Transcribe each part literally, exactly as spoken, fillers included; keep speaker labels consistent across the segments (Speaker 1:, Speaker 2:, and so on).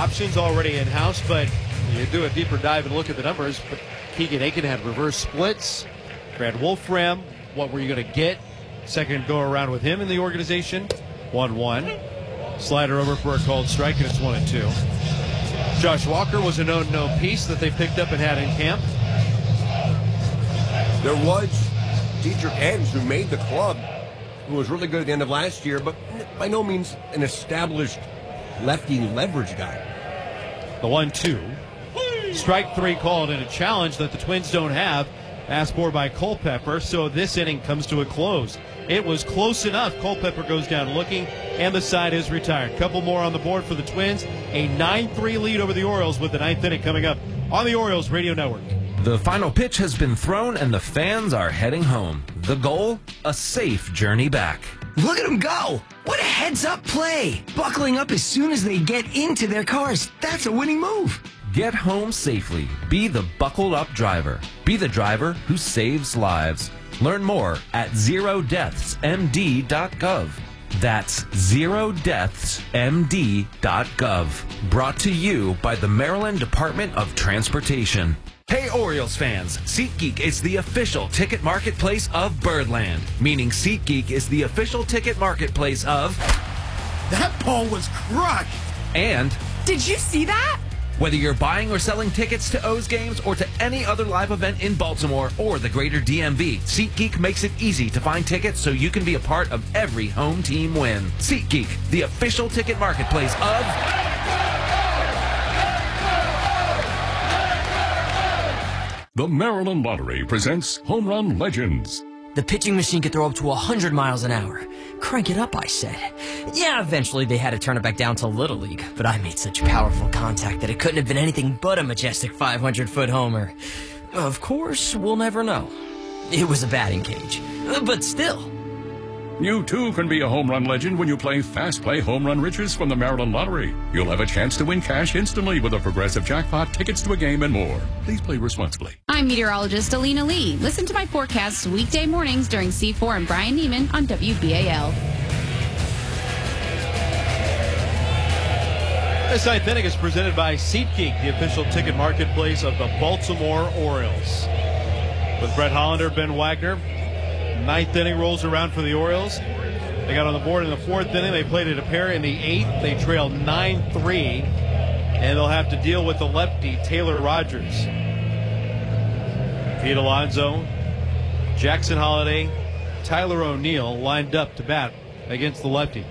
Speaker 1: options already in-house, but you do a deeper dive and look at the numbers. But Keegan Aiken had reverse splits. Brad Wolfram, what were you going to get? Second go around with him in the organization. one one. Slider over for a called strike, and it's one and two. Josh Walker was a no-no piece that they picked up and had in camp.
Speaker 2: There was Dietrich Enns, who made the club, who was really good at the end of last year, but by no means an established lefty leverage guy.
Speaker 1: The one two. Strike three called in a challenge that the Twins don't have, asked for by Culpepper, so this inning comes to a close. It was close enough. Culpepper goes down looking, and the side is retired. Couple more on the board for the Twins. A nine three lead over the Orioles with the ninth inning coming up on the Orioles Radio Network.
Speaker 3: The final pitch has been thrown, and the fans are heading home. The goal? A safe journey back.
Speaker 4: Look at them go! What a heads-up play! Buckling up as soon as they get into their cars. That's a winning move.
Speaker 3: Get home safely. Be the buckled-up driver. Be the driver who saves lives. Learn more at zero deaths m d dot gov. That's zero deaths m d dot gov. Brought to you by the Maryland Department of Transportation. Hey Orioles fans, SeatGeek is the official ticket marketplace of Birdland, meaning SeatGeek is the official ticket marketplace of...
Speaker 5: That ball was crushed!
Speaker 3: And...
Speaker 6: Did you see that?
Speaker 3: Whether you're buying or selling tickets to O's games or to any other live event in Baltimore or the greater D M V, SeatGeek makes it easy to find tickets so you can be a part of every home team win. SeatGeek, the official ticket marketplace of...
Speaker 7: The Maryland Lottery presents Home Run Legends.
Speaker 4: The pitching machine could throw up to one hundred miles an hour. Crank it up, I said. Yeah, eventually they had to turn it back down to Little League, but I made such powerful contact that it couldn't have been anything but a majestic five hundred foot homer. Of course, we'll never know. It was a batting cage, but still.
Speaker 7: You too can be a home run legend when you play Fast Play Home Run Riches from the Maryland Lottery. You'll have a chance to win cash instantly with a progressive jackpot, tickets to a game, and more. Please play responsibly.
Speaker 6: I'm meteorologist Alina Lee. Listen to my forecasts weekday mornings during C four and Brian Neiman on W B A L.
Speaker 1: This ninth inning is presented by SeatGeek, the official ticket marketplace of the Baltimore Orioles. With Brett Hollander, Ben Wagner. Ninth inning rolls around for the Orioles. They got on the board in the fourth inning. They played it a pair in the eighth. They trailed nine three, and they'll have to deal with the lefty, Taylor Rogers. Pete Alonso, Jackson Holliday, Tyler O'Neill lined up to bat against the lefty.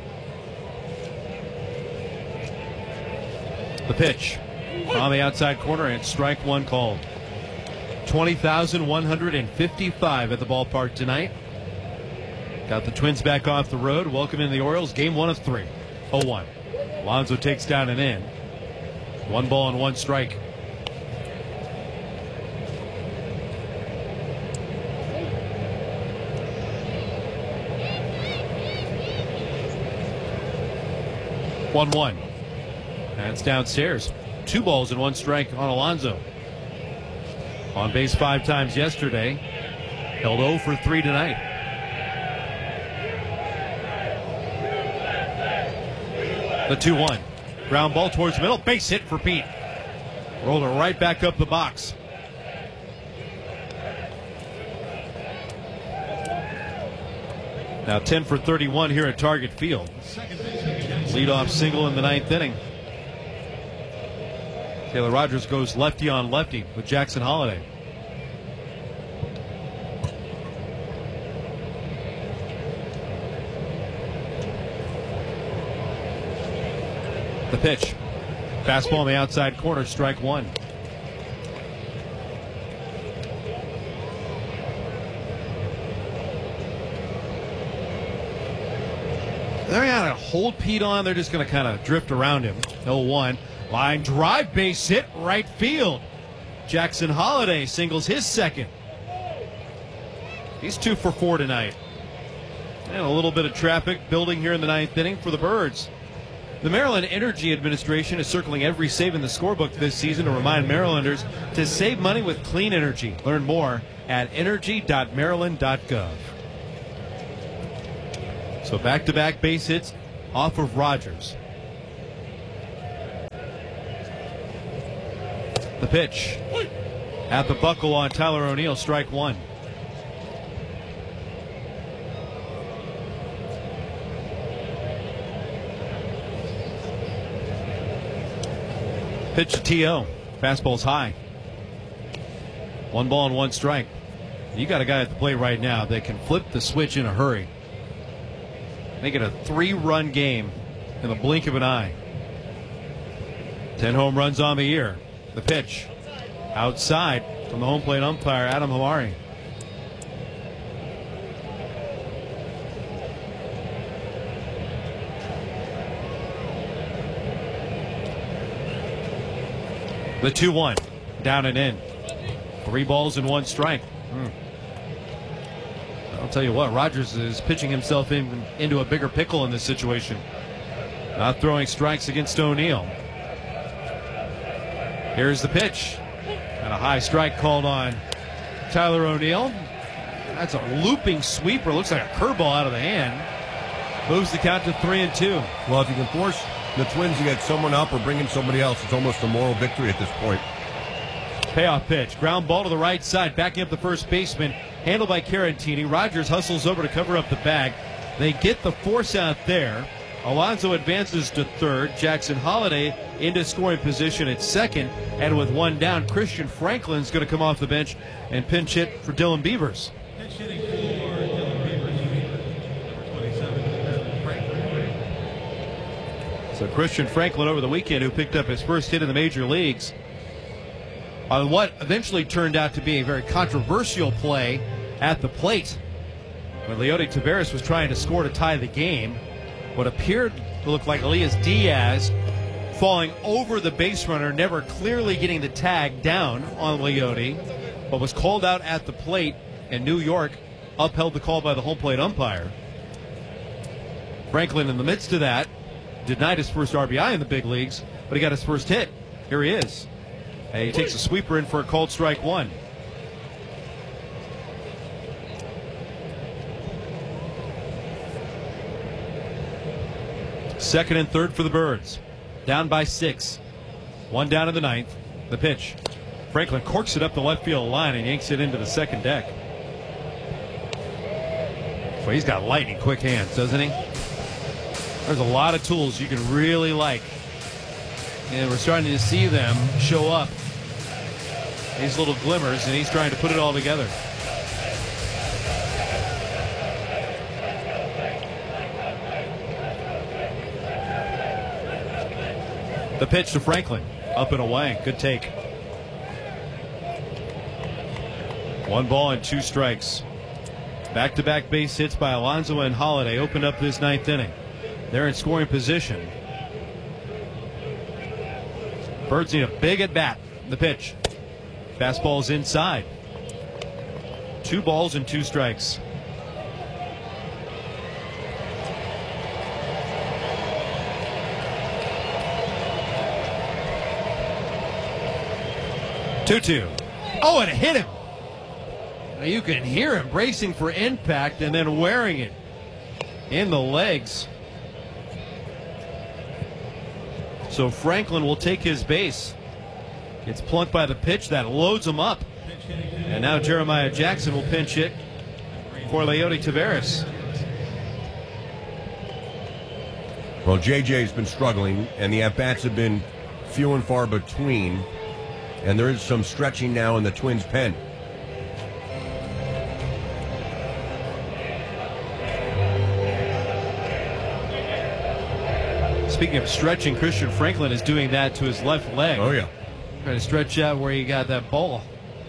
Speaker 1: The pitch on the outside corner, and strike one called. twenty thousand one hundred fifty-five at the ballpark tonight. Got the Twins back off the road, welcoming the Orioles. Game one of three. oh one. Alonso takes down and in. One ball and one strike. one one. That's downstairs. Two balls and one strike on Alonso. On base five times yesterday. Held oh for three tonight. The two one. Ground ball towards the middle. Base hit for Pete. Rolled it right back up the box. Now ten for thirty-one here at Target Field. Leadoff single in the ninth inning. Taylor Rogers goes lefty on lefty with Jackson Holliday. The pitch. Fastball on the outside corner, strike one. They're not going to hold Pete on. They're just going to kind of drift around him. oh one. Line drive, base hit, right field. Jackson Holliday singles his second. He's two for four tonight. And a little bit of traffic building here in the ninth inning for the Birds. The Maryland Energy Administration is circling every save in the scorebook this season to remind Marylanders to save money with clean energy. Learn more at energy dot maryland dot gov. So back-to-back base hits off of Rogers. The pitch at the buckle on Tyler O'Neill, strike one. Pitch to T O. Fastball's high. One ball and one strike. You got a guy at the plate right now that can flip the switch in a hurry. Make it a three-run game in the blink of an eye. Ten home runs on the year. The pitch outside from the home plate umpire, Adam Hamari. The two one, down and in. Three balls and one strike. Hmm. I'll tell you what, Rogers is pitching himself in, into a bigger pickle in this situation. Not throwing strikes against O'Neill. Here's the pitch. And a high strike called on Tyler O'Neill. That's a looping sweeper. Looks like a curveball out of the hand. Moves the count to three and two.
Speaker 2: Well, if you can force the Twins to get someone up or bring in somebody else, it's almost a moral victory at this point.
Speaker 1: Payoff pitch. Ground ball to the right side. Backing up the first baseman. Handled by Carantini. Rogers hustles over to cover up the bag. They get the force out there. Alonso advances to third. Jackson Holiday into scoring position at second. And with one down, Christian Franklin's going to come off the bench and pinch hit for Dylan Beavers.
Speaker 8: Pinch hitting for Dylan Beavers, number twenty-seven, Franklin.
Speaker 1: So Christian Franklin over the weekend, who picked up his first hit in the major leagues on what eventually turned out to be a very controversial play at the plate when Leody Taveras was trying to score to tie the game. What appeared to look like Elias Diaz falling over the base runner, never clearly getting the tag down on Leody, but was called out at the plate, and New York upheld the call by the home plate umpire. Franklin, in the midst of that, denied his first R B I in the big leagues, but he got his first hit. Here he is. And he takes a sweeper in for a called strike one. Second and third for the Birds. Down by six. One down in the ninth. The pitch. Franklin corks it up the left field line and yanks it into the second deck. Well, he's got lightning quick hands, doesn't he? There's a lot of tools you can really like. And we're starting to see them show up. These little glimmers, and he's trying to put it all together. The pitch to Franklin. Up and away. Good take. One ball and two strikes. Back-to-back base hits by Alonso and Holiday opened up this ninth inning. They're in scoring position. Birds need a big at bat. The pitch. Fastball's inside. Two balls and two strikes. two two. Oh, and it hit him. Now you can hear him bracing for impact and then wearing it in the legs. So Franklin will take his base. Gets plunked by the pitch that loads him up. And now Jeremiah Jackson will pinch hit for Leody Taveras.
Speaker 2: Well, J J's been struggling, and the at-bats have been few and far between. And there is some stretching now in the Twins' pen.
Speaker 1: Speaking of stretching, Christian Franklin is doing that to his left leg.
Speaker 2: Oh, yeah.
Speaker 1: Trying to stretch out where he got that ball.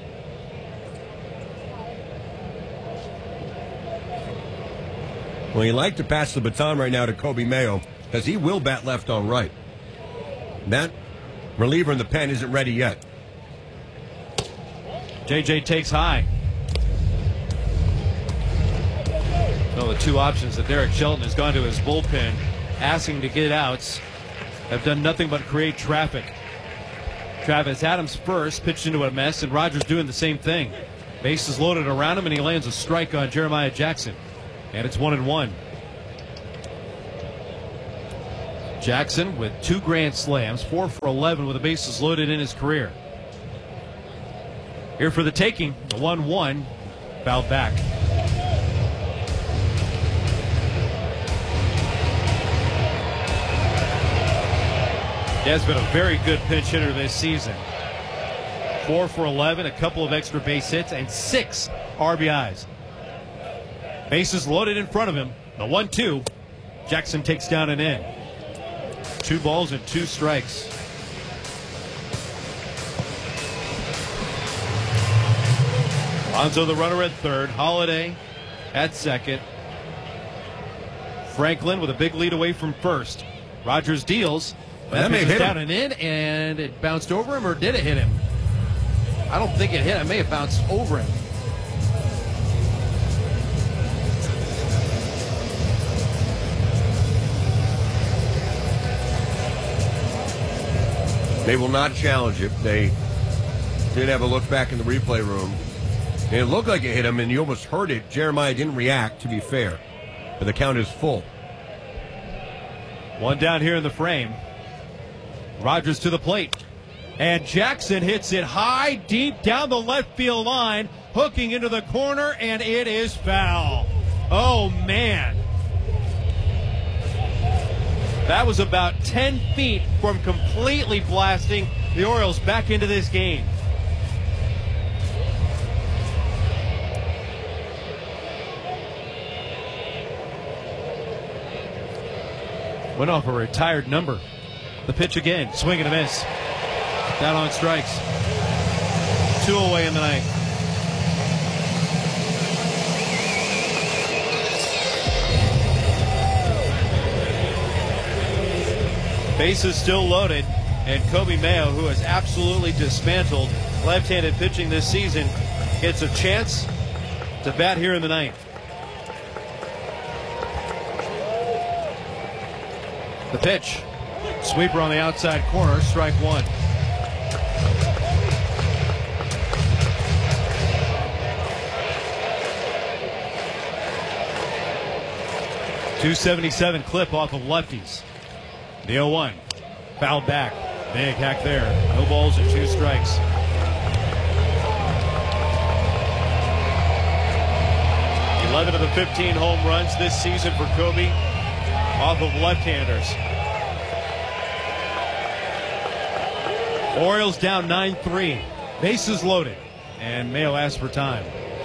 Speaker 2: Well, you like to pass the baton right now to Kobe Mayo because he will bat left on right. That reliever in the pen isn't ready yet.
Speaker 1: J J takes high. So the two options that Derek Shelton has gone to his bullpen asking to get outs have done nothing but create traffic. Travis Adams first pitched into a mess, and Rogers doing the same thing. Bases loaded around him, and he lands a strike on Jeremiah Jackson. And it's one and one. Jackson with two grand slams, four for eleven with the bases loaded in his career. Here for the taking, the one one, fouled back. He has been a very good pinch hitter this season. Four for eleven, a couple of extra base hits, and six R B Is. Bases loaded in front of him. The one two. Jackson takes down an in. Two balls and two strikes. Alonso the runner at third. Holiday at second. Franklin with a big lead away from first. Rogers deals.
Speaker 2: Well, that may hit
Speaker 1: down
Speaker 2: him.
Speaker 1: and in, and it bounced over him, or did it hit him? I don't think it hit him. It may have bounced over him.
Speaker 2: They will not challenge it. They did have a look back in the replay room. And it looked like it hit him, and you almost heard it. Jeremiah didn't react, to be fair. But the count is full.
Speaker 1: One down here in the frame. Rogers to the plate. And Jackson hits it high, deep down the left field line, hooking into the corner, and it is foul. Oh, man. That was about ten feet from completely blasting the Orioles back into this game. Went off a retired number. The pitch again, swing and a miss. Down on strikes. Two away in the ninth. Bases still loaded, and Kobe Mayo, who has absolutely dismantled left-handed pitching this season, gets a chance to bat here in the ninth. The pitch. Sweeper on the outside corner, strike one. two seventy-seven clip off of lefties. The oh one. Fouled back. Big hack there. No balls and two strikes. eleven of the fifteen home runs this season for Kobe off of left-handers. Orioles down nine three. Bases loaded. And Mayo asks for time.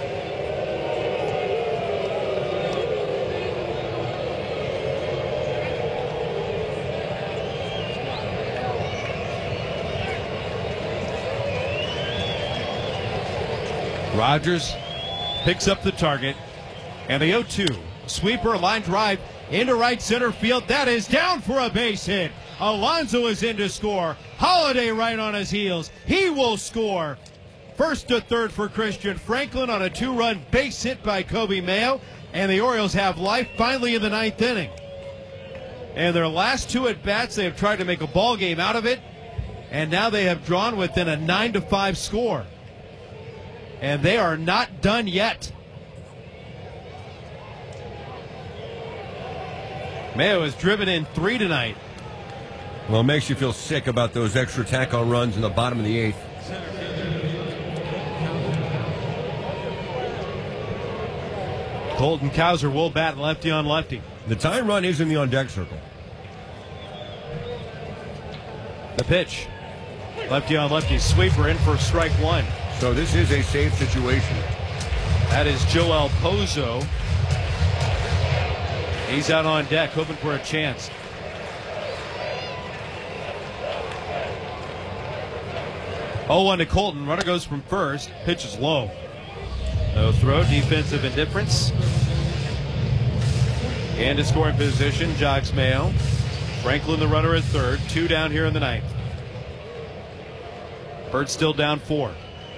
Speaker 1: Rogers picks up the target. And the oh two. Sweeper, line drive into right center field. That is down for a base hit. Alonso is in to score. Holiday right on his heels. He will score. First to third for Christian Franklin on a two-run base hit by Kobe Mayo. And the Orioles have life finally in the ninth inning. And their last two at-bats, they have tried to make a ball game out of it. And now they have drawn within a nine to five score. And they are not done yet. Mayo has driven in three tonight.
Speaker 2: Well, it makes you feel sick about those extra tack-on runs in the bottom of the eighth.
Speaker 1: Colton Cowser will bat lefty on lefty.
Speaker 2: The tying run is in the on-deck circle.
Speaker 1: The pitch. Lefty on lefty. Sweeper in for strike one.
Speaker 2: So this is a safe situation.
Speaker 1: That is Joel Pozo. He's out on deck, hoping for a chance. oh one to Colton. Runner goes from first. Pitch is low. No throw. Defensive indifference. And in scoring position, jogs Mayo. Franklin the runner at third. Two down here in the ninth. Bird still down four.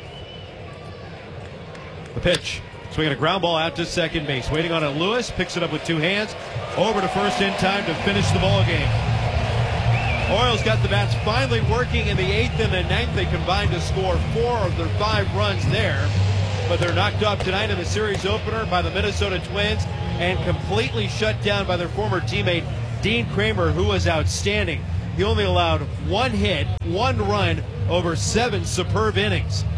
Speaker 1: The pitch. Swinging a ground ball out to second base. Waiting on it, Lewis picks it up with two hands. Over to first in time to finish the ball game. Orioles got the bats finally working in the eighth and the ninth. They combined to score four of their five runs there. But they're knocked off tonight in the series opener by the Minnesota Twins and completely shut down by their former teammate Dean Kramer, who was outstanding. He only allowed one hit, one run over seven superb innings.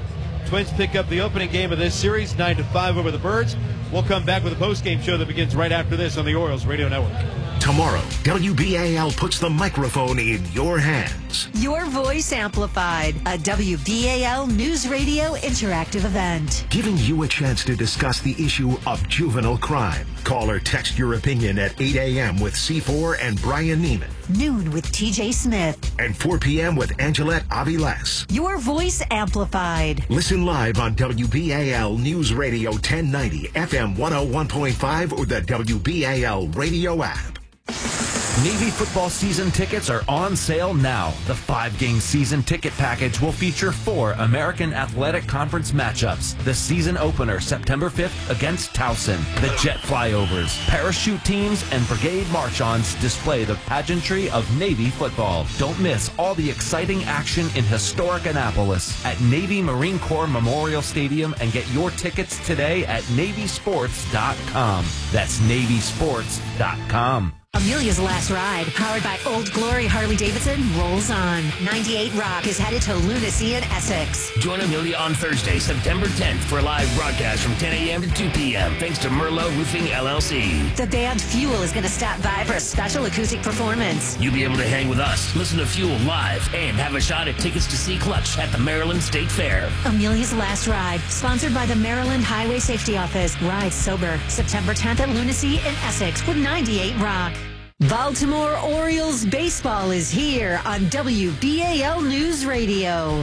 Speaker 1: Twins pick up the opening game of this series, nine to five over the Birds. We'll come back with a post-game show that begins right after this on the Orioles Radio Network.
Speaker 9: Tomorrow, W B A L puts the microphone in your hands.
Speaker 10: Your Voice Amplified, a W B A L News Radio interactive event.
Speaker 9: Giving you a chance to discuss the issue of juvenile crime. Call or text your opinion at eight a.m. with C four and Brian Neiman.
Speaker 10: Noon with T J Smith.
Speaker 9: And four p.m. with Angelette Aviles.
Speaker 10: Your Voice Amplified.
Speaker 9: Listen live on W B A L News Radio ten ninety, F M one oh one point five, or the W B A L radio app.
Speaker 3: Navy football season tickets are on sale now. The five-game season ticket package will feature four American Athletic Conference matchups. The season opener, September fifth, against Towson. The jet flyovers, parachute teams, and brigade march-ons display the pageantry of Navy football. Don't miss all the exciting action in historic Annapolis at Navy Marine Corps Memorial Stadium, and get your tickets today at Navy Sports dot com. That's Navy Sports dot com.
Speaker 10: Amelia's Last Ride, powered by Old Glory Harley-Davidson, rolls on. ninety-eight Rock is headed to Lunacy in Essex.
Speaker 11: Join Amelia on Thursday, September tenth for a live broadcast from ten a.m. to two p.m. thanks to Merlot Roofing, L L C.
Speaker 10: The band Fuel is going to stop by for a special acoustic performance.
Speaker 11: You'll be able to hang with us, listen to Fuel live, and have a shot at tickets to see Clutch at the Maryland State Fair.
Speaker 10: Amelia's Last Ride, sponsored by the Maryland Highway Safety Office. Ride sober, September tenth at Lunacy in Essex with ninety-eight Rock. Baltimore Orioles baseball is here on W B A L News Radio.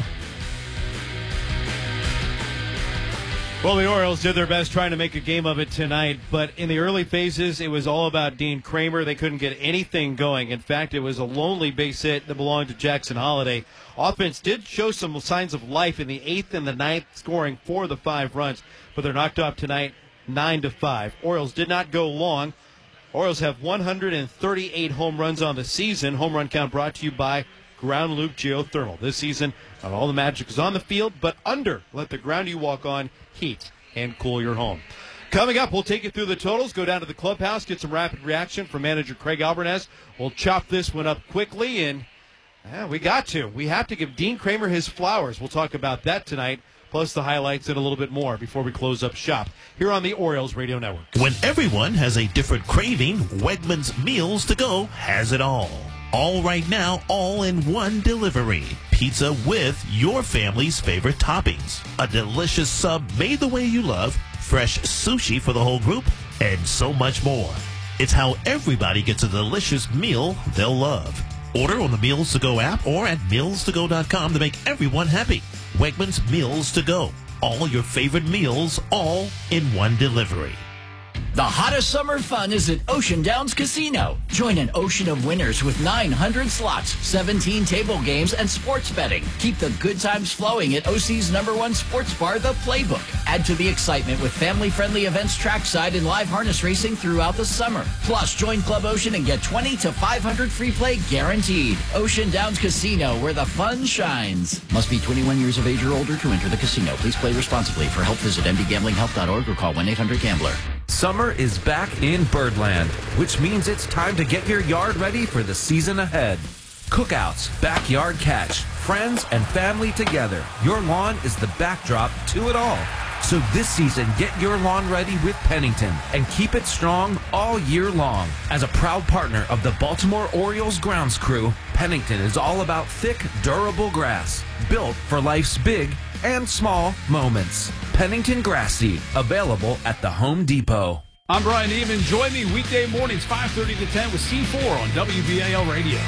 Speaker 1: Well, the Orioles did their best trying to make a game of it tonight, but in the early phases, it was all about Dean Kramer. They couldn't get anything going. In fact, it was a lonely base hit that belonged to Jackson Holliday. Offense did show some signs of life in the eighth and the ninth, scoring four of the five runs, but they're knocked off tonight, nine to five. Orioles did not go long. Orioles have one hundred thirty-eight home runs on the season. Home run count brought to you by Ground Loop Geothermal. This season, not all the magic is on the field, but under. Let the ground you walk on heat and cool your home. Coming up, we'll take you through the totals, go down to the clubhouse, get some rapid reaction from manager Craig Albernez. We'll chop this one up quickly, and yeah, we got to. We have to give Dean Kramer his flowers. We'll talk about that tonight, plus the highlights and a little bit more before we close up shop here on the Orioles Radio Network.
Speaker 12: When everyone has a different craving, Wegmans Meals to Go has it all. All right now, all in one delivery. Pizza with your family's favorite toppings. A delicious sub made the way you love. Fresh sushi for the whole group. And so much more. It's how everybody gets a delicious meal they'll love. Order on the Meals to Go app or at meals to go dot com to make everyone happy. Wegmans Meals to Go. All your favorite meals, all in one delivery.
Speaker 13: The hottest summer fun is at Ocean Downs Casino. Join an ocean of winners with nine hundred slots, seventeen table games, and sports betting. Keep the good times flowing at O C's number one sports bar, The Playbook. Add to the excitement with family-friendly events trackside and live harness racing throughout the summer. Plus, join Club Ocean and get twenty to five hundred free play guaranteed. Ocean Downs Casino, where the fun shines. Must be twenty-one years of age or older to enter the casino. Please play responsibly. For help, visit m d gambling help dot org or call one eight hundred gambler.
Speaker 3: Summer is back in Birdland, which means it's time to get your yard ready for the season ahead. Cookouts, backyard catch, friends and family together. Your lawn is the backdrop to it all. So this season, get your lawn ready with Pennington and keep it strong all year long. As a proud partner of the Baltimore Orioles grounds crew, Pennington is all about thick, durable grass, built for life's big and small moments. Pennington Grass Seed, available at the Home Depot.
Speaker 14: I'm Brian Neiman. Join me weekday mornings, five thirty to ten with C four on W B A L Radio.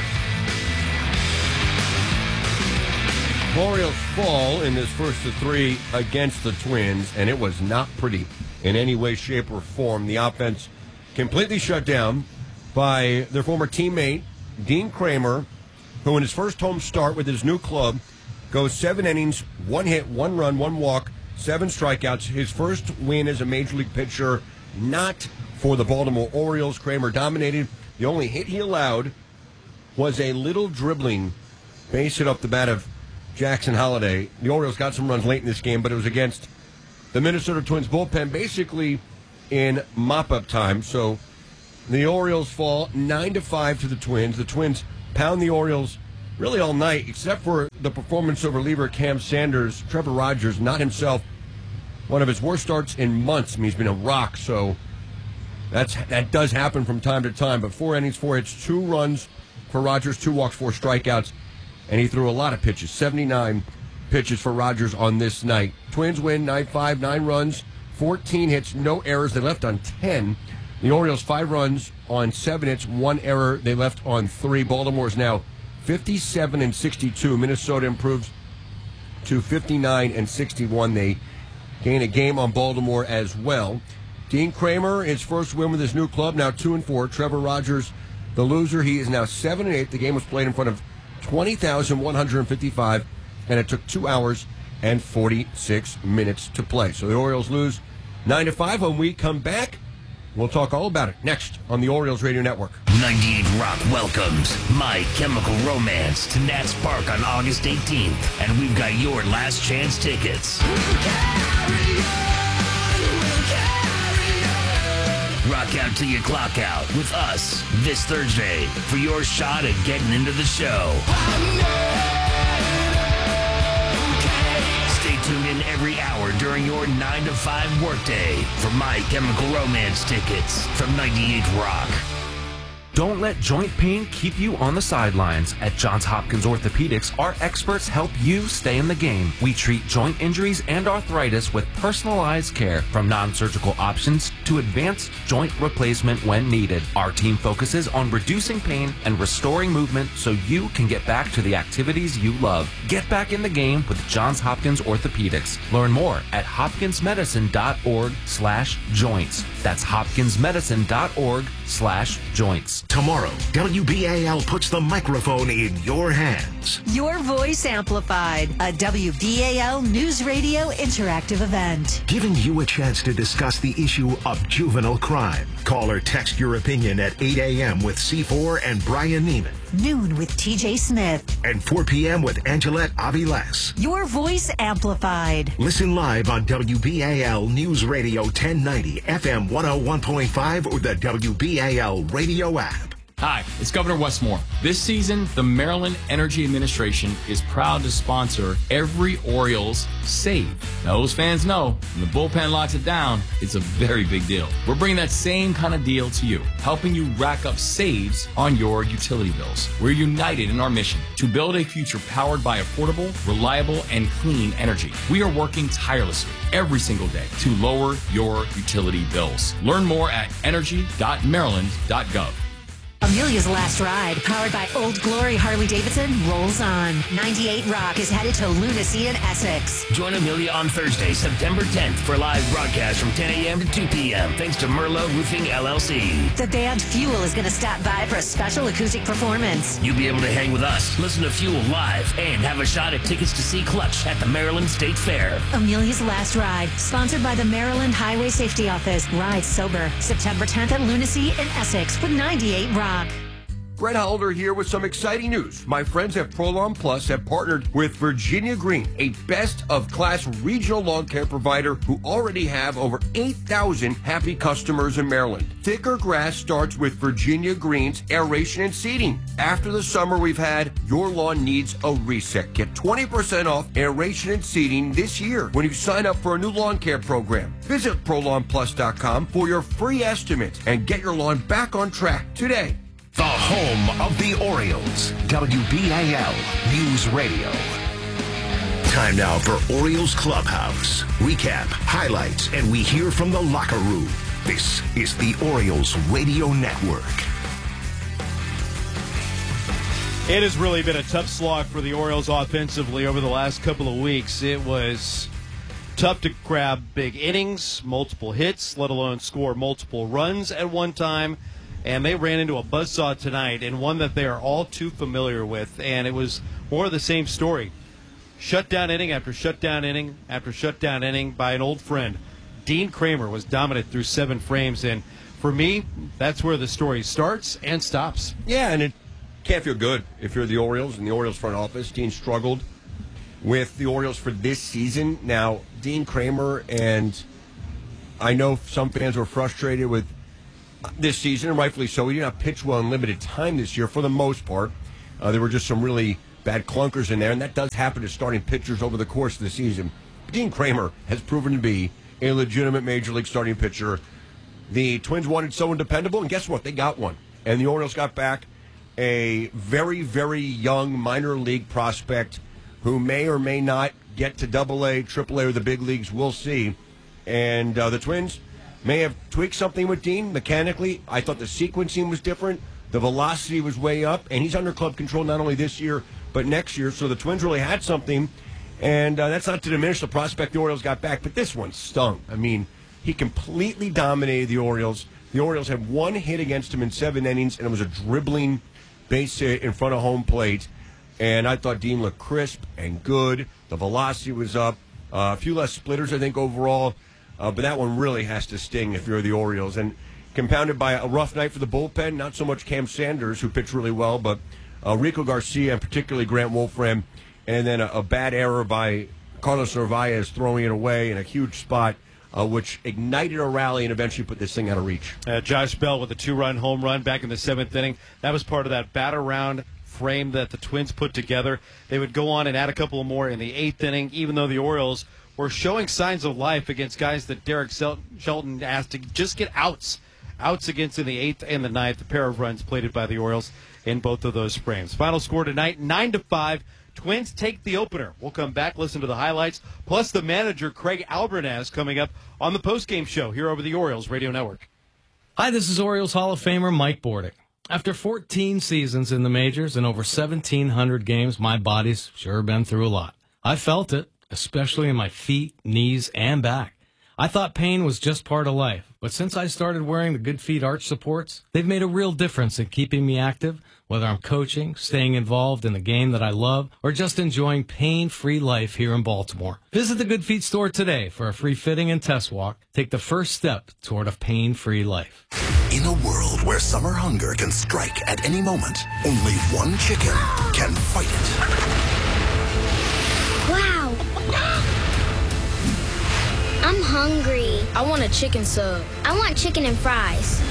Speaker 2: Orioles fall in this first of three against the Twins, and it was not pretty in any way, shape, or form. The offense completely shut down by their former teammate, Dean Kramer, who in his first home start with his new club goes seven innings, one hit, one run, one walk, seven strikeouts. His first win as a major league pitcher, not for the Baltimore Orioles. Kramer dominated. The only hit he allowed was a little dribbling base hit off the bat of Jackson Holliday. The Orioles got some runs late in this game, but it was against the Minnesota Twins bullpen, basically in mop-up time. So the Orioles fall nine to five to the Twins. The Twins pound the Orioles really all night, except for the performance over reliever Cam Sanders. Trevor Rogers, not himself. One of his worst starts in months. I mean, he's been a rock, so that's that does happen from time to time. But four innings, four hits, two runs for Rogers, two walks, four strikeouts, and he threw a lot of pitches, seventy-nine pitches for Rogers on this night. Twins win nine five, nine runs, fourteen hits, no errors. They left on ten. The Orioles, five runs on seven hits, one error. They left on three. Baltimore's now fifty-seven and sixty-two. Minnesota improves to fifty-nine and sixty-one. They gain a game on Baltimore as well. Dean Kramer, his first win with his new club, now two and four. Trevor Rogers, the loser, he is now seven and eight. The game was played in front of twenty thousand one hundred fifty-five, and it took two hours and forty-six minutes to play. So the Orioles lose nine to five. When we come back, we'll talk all about it next on the Orioles Radio Network.
Speaker 11: ninety-eight Rock welcomes My Chemical Romance to Nats Park on August eighteenth, and we've got your last chance tickets. Rock out till you clock out with us this Thursday for your shot at getting into the show. Stay tuned in every hour during your nine to five workday for My Chemical Romance tickets from ninety-eight Rock.
Speaker 3: Don't let joint pain keep you on the sidelines. At Johns Hopkins Orthopedics, our experts help you stay in the game. We treat joint injuries and arthritis with personalized care, from non-surgical options to advanced joint replacement when needed. Our team focuses on reducing pain and restoring movement so you can get back to the activities you love. Get back in the game with Johns Hopkins Orthopedics. Learn more at hopkinsmedicine.org slash joints. That's hopkinsmedicine.org slash joints.
Speaker 9: Tomorrow, W B A L puts the microphone in your hands.
Speaker 10: Your Voice Amplified, a W B A L News Radio interactive event.
Speaker 9: Giving you a chance to discuss the issue of juvenile crime. Call or text your opinion at eight a.m. with C four and Brian Neiman.
Speaker 10: Noon with T J Smith.
Speaker 9: And four p.m. with Angelette Aviles.
Speaker 10: Your Voice Amplified.
Speaker 9: Listen live on W B A L News Radio ten ninety, F M one oh one point five, or the W B A L radio app.
Speaker 14: Hi, it's Governor Westmore. This season, the Maryland Energy Administration is proud to sponsor every Orioles save. Now, those fans know when the bullpen locks it down, it's a very big deal. We're bringing that same kind of deal to you, helping you rack up saves on your utility bills. We're united in our mission to build a future powered by affordable, reliable, and clean energy. We are working tirelessly every single day to lower your utility bills. Learn more at energy dot maryland dot gov.
Speaker 10: Amelia's Last Ride, powered by Old Glory Harley-Davidson, rolls on. ninety-eight Rock is headed to Lunacy in Essex.
Speaker 11: Join Amelia on Thursday, September tenth for a live broadcast from ten a.m. to two p.m. thanks to Merlot Roofing, L L C.
Speaker 10: The band Fuel is going to stop by for a special acoustic performance.
Speaker 11: You'll be able to hang with us, listen to Fuel live, and have a shot at tickets to see Clutch at the Maryland State Fair.
Speaker 10: Amelia's Last Ride, sponsored by the Maryland Highway Safety Office. Ride sober, September tenth at Lunacy in Essex with ninety-eight Rock.
Speaker 2: Brett Hollander here with some exciting news. My friends at Prolon Plus have partnered with Virginia Green, a best-of-class regional lawn care provider who already have over eight thousand happy customers in Maryland. Thicker grass starts with Virginia Green's aeration and seeding. After the summer we've had, your lawn needs a reset. Get twenty percent off aeration and seeding this year when you sign up for a new lawn care program. Visit prolon plus dot com for your free estimate and get your lawn back on track today.
Speaker 9: The home of the Orioles, W B A L News Radio. Time now for Orioles Clubhouse. Recap, highlights, and we hear from the locker room. This is the Orioles Radio Network.
Speaker 1: It has really been a tough slog for the Orioles offensively over the last couple of weeks. It was tough to grab big innings, multiple hits, let alone score multiple runs at one time. And they ran into a buzzsaw tonight, and one that they are all too familiar with. And it was more of the same story. Shutdown inning after shutdown inning after shutdown inning by an old friend. Dean Kramer was dominant through seven frames. And for me, that's where the story starts and stops.
Speaker 2: Yeah, and it can't feel good if you're the Orioles and the Orioles front office. Dean struggled with the Orioles for this season. Now, Dean Kramer, and I know some fans were frustrated with this season, and rightfully so. He did not pitch well in limited time this year for the most part. Uh, there were just some really bad clunkers in there, and that does happen to starting pitchers over the course of the season. Dean Kramer has proven to be a legitimate Major League starting pitcher. The Twins wanted someone dependable, and guess what? They got one. And the Orioles got back a very, very young minor league prospect who may or may not get to double A, triple A, or the big leagues. We'll see. And uh, the Twins may have tweaked something with Dean mechanically. I thought the sequencing was different. The velocity was way up, and he's under club control not only this year, but next year. So the Twins really had something, and uh, that's not to diminish the prospect the Orioles got back, but this one stung. I mean, he completely dominated the Orioles. The Orioles had one hit against him in seven innings, and it was a dribbling base hit in front of home plate. And I thought Dean looked crisp and good. The velocity was up. Uh, a few less splitters, I think, overall. Uh, but that one really has to sting if you're the Orioles. And compounded by a rough night for the bullpen, not so much Cam Sanders, who pitched really well, but uh, Rico Garcia and particularly Grant Wolfram. And then a, a bad error by Carlos Narvaez throwing it away in a huge spot, uh, which ignited a rally and eventually put this thing out of reach.
Speaker 1: Uh, Josh Bell with a two-run home run back in the seventh inning. That was part of that bat-around frame that the Twins put together. They would go on and add a couple more in the eighth inning, even though the Orioles were showing signs of life against guys that Derek Shelton asked to just get outs. Outs against in the eighth and the ninth, a pair of runs plated by the Orioles in both of those frames. Final score tonight, nine to five. Twins take the opener. We'll come back, listen to the highlights, plus the manager, Craig Albernaz, coming up on the postgame show here over the Orioles Radio Network.
Speaker 15: Hi, this is Orioles Hall of Famer Mike Bordick. After fourteen seasons in the majors and over seventeen hundred games, my body's sure been through a lot. I felt it, especially in my feet, knees, and back. I thought pain was just part of life, but since I started wearing the Good Feet arch supports, they've made a real difference in keeping me active, whether I'm coaching, staying involved in the game that I love, or just enjoying pain-free life here in Baltimore. Visit the Good Feet store today for a free fitting and test walk. Take the first step toward a pain-free life.
Speaker 16: In a world where summer hunger can strike at any moment, only one chicken can fight it.
Speaker 17: Wow! I'm hungry. I want a chicken sub. I want chicken and fries.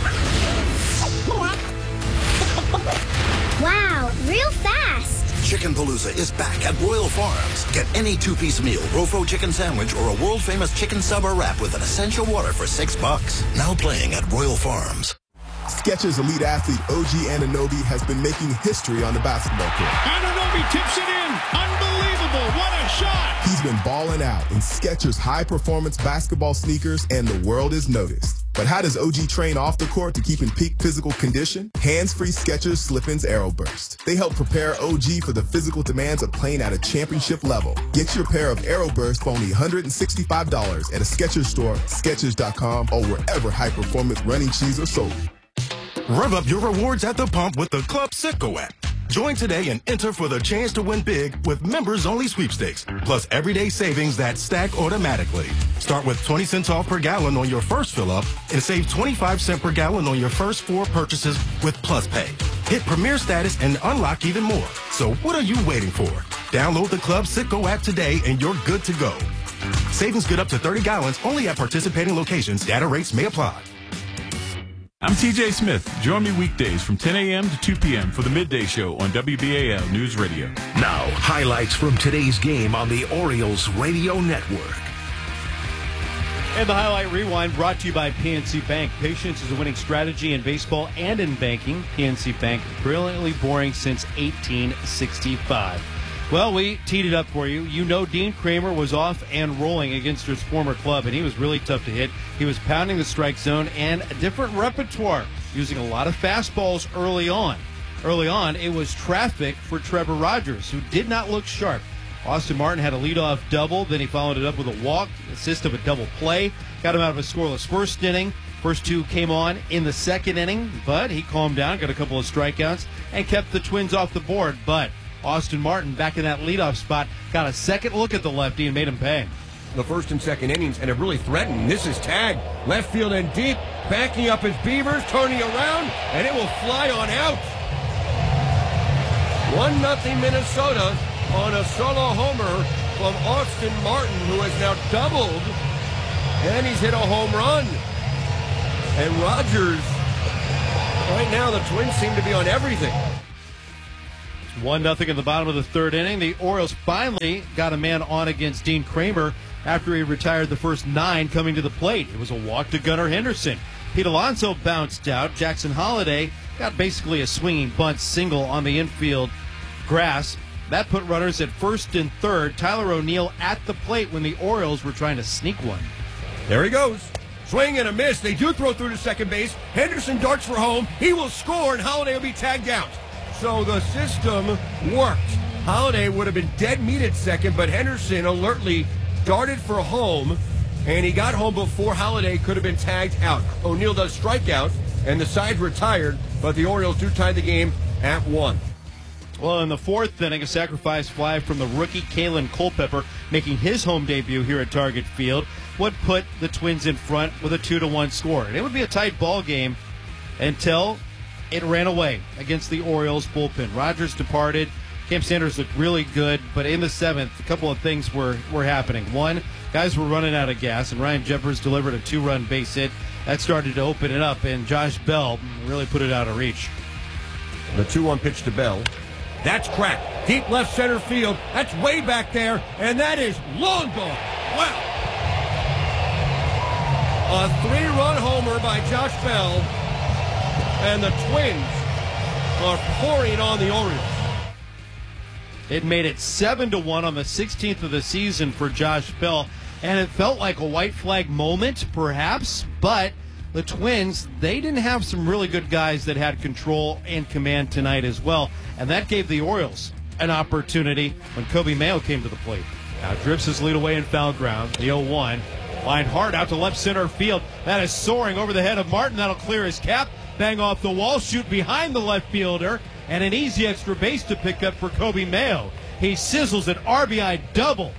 Speaker 17: Wow, real fast.
Speaker 16: Chicken Palooza is back at Royal Farms. Get any two-piece meal, Rofo chicken sandwich, or a world-famous chicken sub or wrap with an essential water for six bucks. Now playing at Royal Farms.
Speaker 18: Skechers elite athlete O G Anunoby has been making history on the basketball court.
Speaker 5: Anunoby tips it in. Unbelievable. What a shot.
Speaker 18: He's been balling out in Skechers high-performance basketball sneakers, and the world has noticed. But how does O G train off the court to keep in peak physical condition? Hands-free Skechers Slip-ins Aeroburst. They help prepare O G for the physical demands of playing at a championship level. Get your pair of Aeroburst for only one hundred sixty-five dollars at a Skechers store, Skechers dot com, or wherever high-performance running shoes are sold.
Speaker 19: Rev up your rewards at the pump with the Club Citgo app. Join today and enter for the chance to win big with members-only sweepstakes, plus everyday savings that stack automatically. Start with twenty cents off per gallon on your first fill-up and save twenty-five cents per gallon on your first four purchases with Plus Pay. Hit Premier status and unlock even more. So what are you waiting for? Download the Club Citgo app today and you're good to go. Savings good up to thirty gallons only at participating locations. Data rates may apply.
Speaker 8: I'm T J Smith. Join me weekdays from ten a.m. to two p.m. for the Midday Show on W B A L News Radio.
Speaker 9: Now, highlights from today's game on the Orioles Radio Network.
Speaker 1: And the Highlight Rewind brought to you by P N C Bank. Patience is a winning strategy in baseball and in banking. P N C Bank, brilliantly boring since eighteen sixty-five. Well, we teed it up for you. You know Dean Kramer was off and rolling against his former club, and he was really tough to hit. He was pounding the strike zone and a different repertoire, using a lot of fastballs early on. Early on, it was traffic for Trevor Rogers, who did not look sharp. Austin Martin had a leadoff double, then he followed it up with a walk, assist of a double play, got him out of a scoreless first inning. First two came on in the second inning, but he calmed down, got a couple of strikeouts, and kept the Twins off the board. But Austin Martin, back in that leadoff spot, got a second look at the lefty and made him pay.
Speaker 2: The first and second innings, and it really threatened. This is tagged left field and deep, backing up his Beavers, turning around, and it will fly on out. one nothing Minnesota on a solo homer from Austin Martin, who has now doubled, and he's hit a home run. And Rogers, right now the Twins seem to be on everything.
Speaker 1: One nothing in the bottom of the third inning. The Orioles finally got a man on against Dean Kramer after he retired the first nine coming to the plate. It was a walk to Gunnar Henderson. Pete Alonso bounced out. Jackson Holliday got basically a swinging bunt single on the infield grass. That put runners at first and third. Tyler O'Neill at the plate when the Orioles were trying to sneak one.
Speaker 2: There he goes. Swing and a miss. They do throw through to second base. Henderson darts for home. He will score, and Holliday will be tagged out. So the system worked. Holliday would have been dead meat at second, but Henderson alertly darted for home, and he got home before Holliday could have been tagged out. O'Neill does strike out, and the side retired, but the Orioles do tie the game at one.
Speaker 1: Well, in the fourth inning, a sacrifice fly from the rookie Kalen Culpepper making his home debut here at Target Field would put the Twins in front with a two to one score. And it would be a tight ball game until it ran away against the Orioles bullpen. Rogers departed. Cam Sanders looked really good, but in the seventh, a couple of things were, were happening. One, guys were running out of gas, and Ryan Jeffers delivered a two-run base hit. That started to open it up, and Josh Bell really put it out of reach.
Speaker 2: The two one pitch to Bell. That's cracked. Deep left center field. That's way back there, and that is long gone. Wow. A three-run homer by Josh Bell, and the Twins are pouring on the Orioles.
Speaker 1: It made it seven to one on the sixteenth of the season for Josh Bell, and it felt like a white flag moment, perhaps, but the Twins, they didn't have some really good guys that had control and command tonight as well, and that gave the Orioles an opportunity when Kobe Mayo came to the plate. Now drifts his lead away in foul ground, the oh one. Line hard out to left center field. That is soaring over the head of Martin. That'll clear his cap. Bang off the wall, shoot behind the left fielder, and an easy extra base to pick up for Kobe Mayo. He sizzles an R B I double.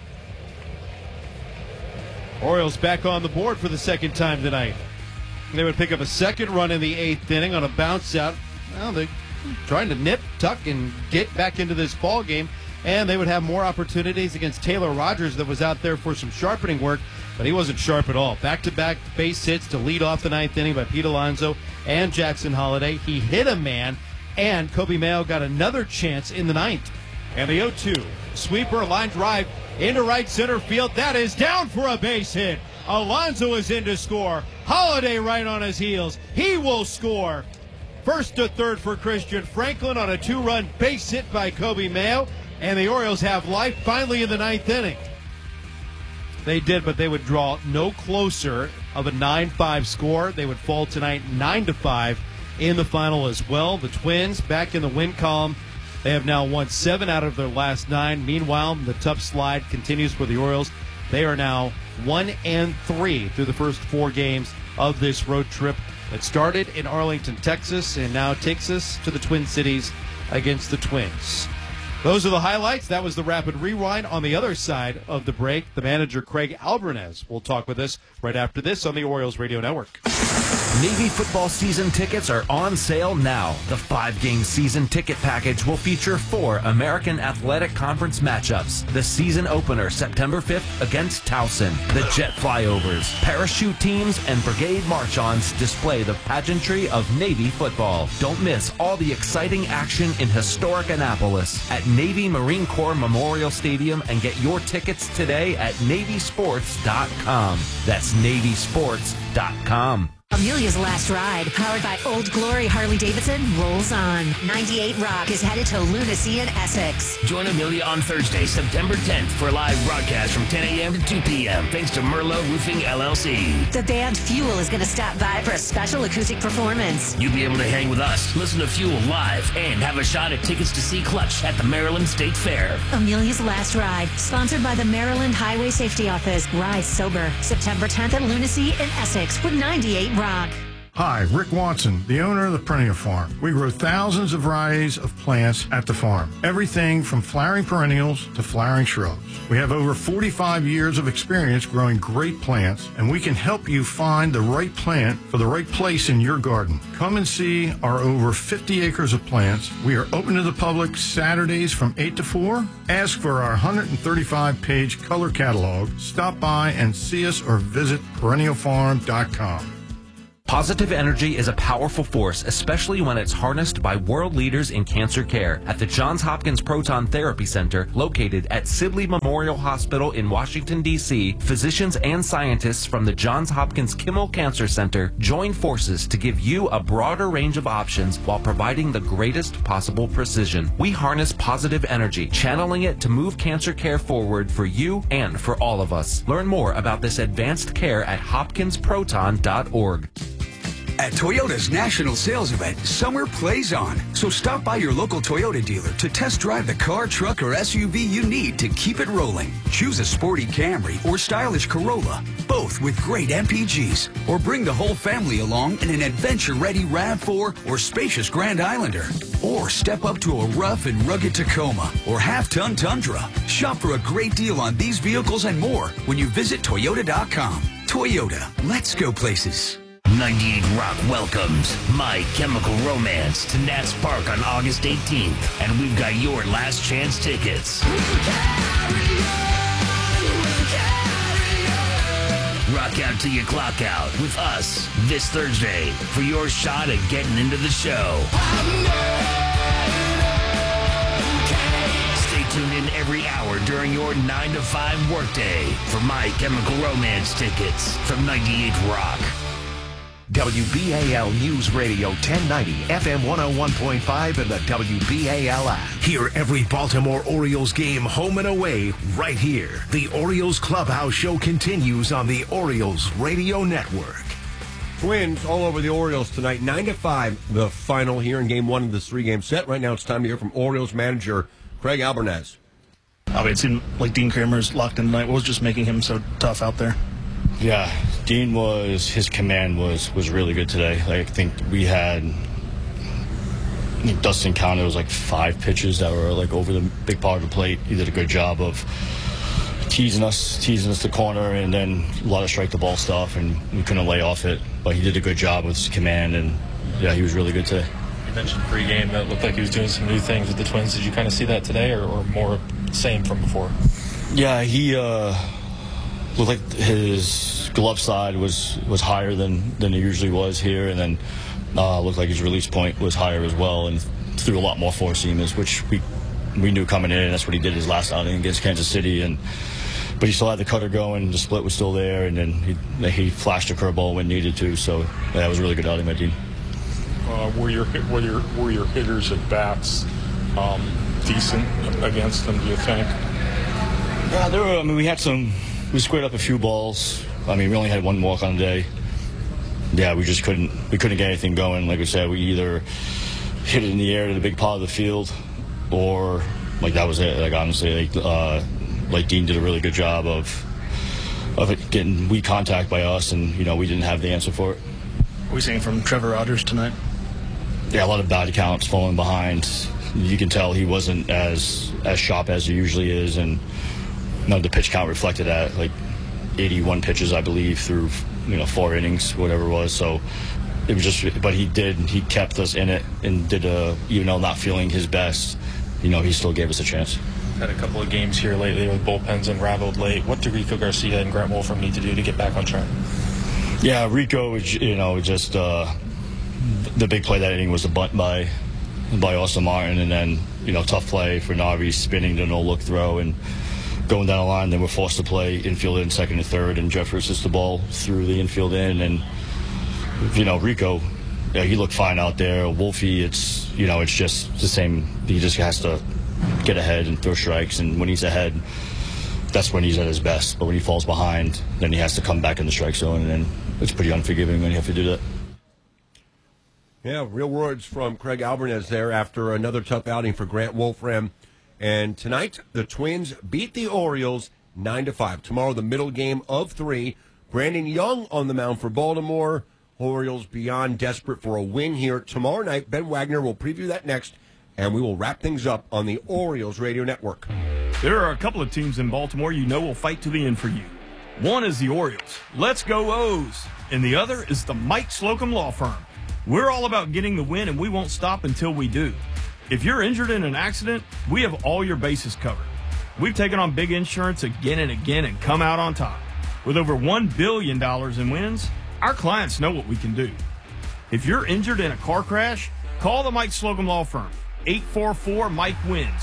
Speaker 1: Orioles back on the board for the second time tonight. They would pick up a second run in the eighth inning on a bounce out. Well, they're trying to nip, tuck, and get back into this ball game, and they would have more opportunities against Taylor Rogers that was out there for some sharpening work, but he wasn't sharp at all. Back-to-back base hits to lead off the ninth inning by Pete Alonso and Jackson Holliday. He hit a man, and Kobe Mayo got another chance in the ninth. And the oh two. Sweeper, line drive into right center field. That is down for a base hit. Alonso is in to score. Holliday right on his heels. He will score. First to third for Christian Franklin on a two-run base hit by Kobe Mayo. And the Orioles have life finally in the ninth inning. They did, but they would draw no closer of a nine five score. They would fall tonight nine to five in the final as well. The Twins back in the win column. They have now won seven out of their last nine. Meanwhile, the tough slide continues for the Orioles. They are now one and three through the first four games of this road trip that started in Arlington, Texas, and now takes us to the Twin Cities against the Twins. Those are the highlights. That was the Rapid Rewind. On the other side of the break, the manager, Craig Albernez, will talk with us right after this on the Orioles Radio Network.
Speaker 3: Navy football season tickets are on sale now. The five-game season ticket package will feature four American Athletic Conference matchups. The season opener, September fifth, against Towson. The jet flyovers, parachute teams, and brigade march-ons display the pageantry of Navy football. Don't miss all the exciting action in historic Annapolis at Navy Marine Corps Memorial Stadium, and get your tickets today at Navy Sports dot com. That's Navy Sports dot com.
Speaker 10: Amelia's Last Ride, powered by Old Glory Harley-Davidson, rolls on. ninety-eight Rock is headed to Lunacy in Essex.
Speaker 11: Join Amelia on Thursday, September tenth for a live broadcast from ten a.m. to two p.m. thanks to Merlot Roofing, L L C.
Speaker 10: The band Fuel is going to stop by for a special acoustic performance.
Speaker 11: You'll be able to hang with us, listen to Fuel live, and have a shot at tickets to see Clutch at the Maryland State Fair.
Speaker 10: Amelia's Last Ride, sponsored by the Maryland Highway Safety Office. Ride sober. September tenth at Lunacy in Essex with ninety-eight Rock.
Speaker 20: Hi, Rick Watson, the owner of the Perennial Farm. We grow thousands of varieties of plants at the farm. Everything from flowering perennials to flowering shrubs. We have over forty-five years of experience growing great plants, and we can help you find the right plant for the right place in your garden. Come and see our over fifty acres of plants. We are open to the public Saturdays from eight to four. Ask for our one hundred thirty-five page color catalog. Stop by and see us or visit perennial farm dot com.
Speaker 3: Positive energy is a powerful force, especially when it's harnessed by world leaders in cancer care. At the Johns Hopkins Proton Therapy Center, located at Sibley Memorial Hospital in Washington, D C, physicians and scientists from the Johns Hopkins Kimmel Cancer Center join forces to give you a broader range of options while providing the greatest possible precision. We harness positive energy, channeling it to move cancer care forward for you and for all of us. Learn more about this advanced care at hopkins proton dot org.
Speaker 21: At Toyota's national sales event, summer plays on. So stop by your local Toyota dealer to test drive the car, truck, or S U V you need to keep it rolling. Choose a sporty Camry or stylish Corolla, both with great M P Gs. Or bring the whole family along in an adventure-ready RAV four or spacious Grand Islander. Or step up to a rough and rugged Tacoma or half-ton Tundra. Shop for a great deal on these vehicles and more when you visit Toyota dot com. Toyota, let's go places.
Speaker 11: ninety-eight Rock welcomes My Chemical Romance to Nats Park on August eighteenth, and we've got your last chance tickets. Rock out till you clock out with us this Thursday for your shot at getting into the show. Stay tuned in every hour during your nine to five workday for My Chemical Romance tickets from ninety-eight Rock.
Speaker 9: W B A L News Radio ten ninety, F M one oh one point five, and the W B A L app. Hear every Baltimore Orioles game home and away right here. The Orioles Clubhouse Show continues on the Orioles Radio Network.
Speaker 2: Twins all over the Orioles tonight. nine to five, the final here in game one of this three-game set. Right now it's time to hear from Orioles manager Craig Albernaz.
Speaker 22: I mean, it seemed like Dean Kramer's locked in tonight. What was just making him so tough out there?
Speaker 23: Yeah, Dean was, his command was was really good today. Like, I think we had, I think Dustin counted, it was like five pitches that were like over the big part of the plate. He did a good job of teasing us, teasing us the corner, and then a lot of strike the ball stuff, and we couldn't lay off it. But he did a good job with his command, and yeah, he was really good today.
Speaker 24: You mentioned pregame that looked like he was doing some new things with the Twins. Did you kind of see that today, or, or more same from before?
Speaker 23: Yeah, he uh, looked like his glove side was, was higher than, than it usually was here, and then uh, looked like his release point was higher as well, and threw a lot more four seamers, which we we knew coming in, and that's what he did his last outing against Kansas City. And but he still had the cutter going, the split was still there, and then he he flashed a curveball when needed to. So yeah, that was a really good outing by Dean.
Speaker 24: Uh, were your were your were your hitters at bats um, decent against them, do you think?
Speaker 23: Yeah, there were. I mean, we had some. We squared up a few balls. I mean, we only had one walk on the day. Yeah, we just couldn't. We couldn't get anything going. Like we said, we either hit it in the air to the big part of the field, or like that was it. Like honestly, like, uh, like Dean did a really good job of of it getting weak contact by us, and you know we didn't have the answer for it.
Speaker 22: What are we seeing from Trevor Rogers tonight?
Speaker 23: Yeah, a lot of body counts, falling behind. You can tell he wasn't as as sharp as he usually is, and you know, the pitch count reflected that, like eighty-one pitches, I believe, through you know four innings, whatever it was. So it was just, but he did, he kept us in it and did a, even though not feeling his best, you know, he still gave us a chance.
Speaker 24: Had a couple of games here lately with bullpens unraveled late. What do Rico Garcia and Grant Wolfram need to do to get back on track?
Speaker 23: Yeah, Rico, you know, just uh, the big play that inning was a bunt by by Austin Martin, and then you know tough play for Navi, spinning the no look throw and going down the line. Then we're forced to play infield in second and third, and Jeffers hits the ball through the infield in, and you know Rico, yeah, he looked fine out there. Wolfie, it's you know it's just the same. He just has to get ahead and throw strikes, and when he's ahead, that's when he's at his best. But when he falls behind, then he has to come back in the strike zone, and then it's pretty unforgiving when you have to do that.
Speaker 2: Yeah, real words from Craig Albernaz there after another tough outing for Grant Wolfram. And tonight, the Twins beat the Orioles nine to five. Tomorrow, the middle game of three. Brandon Young on the mound for Baltimore. Orioles beyond desperate for a win here. Tomorrow night, Ben Wagner will preview that next, and we will wrap things up on the Orioles Radio Network.
Speaker 8: There are a couple of teams in Baltimore you know will fight to the end for you. One is the Orioles. Let's go O's. And the other is the Mike Slocum Law Firm. We're all about getting the win, and we won't stop until we do. If you're injured in an accident, we have all your bases covered. We've taken on big insurance again and again and come out on top. With over one billion dollars in wins, Our clients know what we can do. If you're injured in a car crash, call the Mike Slocum Law Firm. eight four four, Mike wins.